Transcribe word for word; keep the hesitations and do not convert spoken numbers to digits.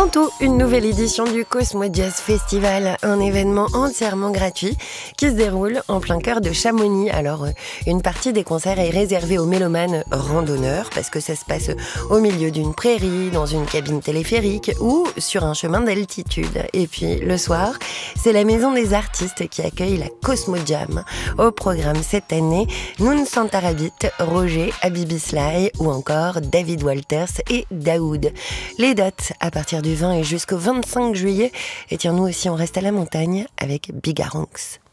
Bientôt, une nouvelle édition du Cosmo Jazz Festival, un événement entièrement gratuit qui se déroule en plein cœur de Chamonix. Alors, une partie des concerts est réservée aux mélomanes randonneurs parce que ça se passe au milieu d'une prairie, dans une cabine téléphérique ou sur un chemin d'altitude. Et puis, le soir, c'est la Maison des Artistes qui accueille la Cosmo Jam. Au programme cette année, Noun Santarabit, Roger, Habibi Sly ou encore David Walters et Daoud. Les dates à partir du vingt et jusqu'au vingt-cinq juillet. Et tiens, nous aussi, on reste à la montagne avec Bigaranx.